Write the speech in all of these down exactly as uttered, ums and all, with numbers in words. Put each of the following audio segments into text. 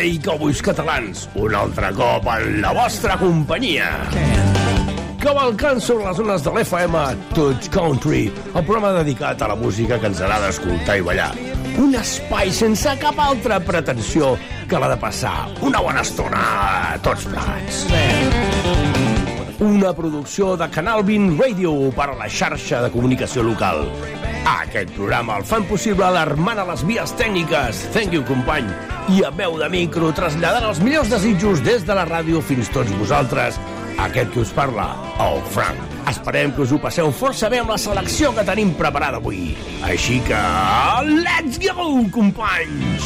Ei, cowboys catalans, un altre cop en la vostra companyia. Cavalcant sobre les zones de l'F M Touch Country, el programa dedicat a la música que ens agrada escoltar i ballar. Un espai sense cap altra pretensió que la de passar una bona estona a tots plegats. Una producció de Canal vint Radio per a la xarxa de comunicació local. Aquest programa el fan possible l'Armand a les vies tècniques, thank you company, i a veu de micro traslladant els millors desitjos des de la ràdio fins tots vosaltres, aquest que us parla, el Frank. Esperem que us ho passeu força bé amb la selecció que tenim preparada avui. Així que, let's go, companys!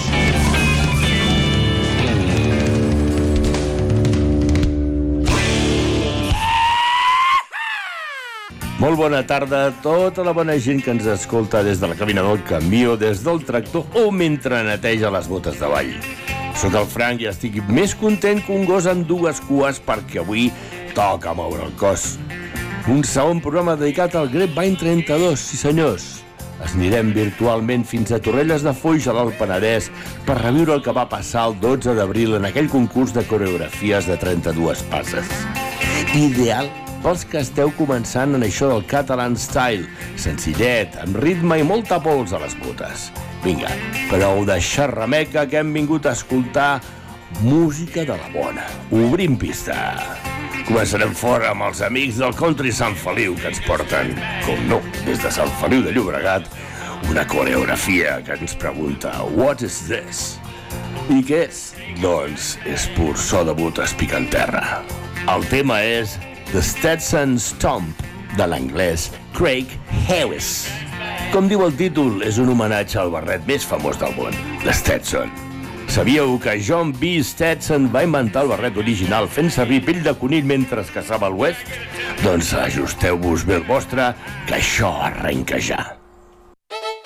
Molt bona tarda a tota la bona gent que ens escolta des de la cabina del camió, des del tractor o mentre neteja les botes de ball. Soc el Frank i estic més content que un gos amb dues cues perquè avui toca moure el cos. Un segon programa dedicat al Grapevine trenta-dos, sí senyors. Es anirem virtualment fins a Torrelles de Foix, a l'Alt Penedès, per reviure el que va passar el dotze d'abril en aquell concurs de coreografies de trenta-dues passes. Ideal pels que esteu començant en això del Catalan Style, senzillet, amb ritme i molta pols a les botes. Vinga, prou de xerrameca que hem vingut a escoltar música de la bona. Obrim pista. Començarem fora amb els amics del Country Sant Feliu que ens porten, com no, des de Sant Feliu de Llobregat, una coreografia que ens pregunta What is this? I què és? Doncs és pur so de botes picant terra. El tema és The Stetson Stomp, de l'anglès Craig Harris. Com diu el títol, és un homenatge al barret més famós del món, the Stetson. Sabíeu que John B. Stetson va inventar el barret original fent servir pell de conill mentre caçava al oest? Doncs ajusteu-vos bé el vostre, que això arrenca ja.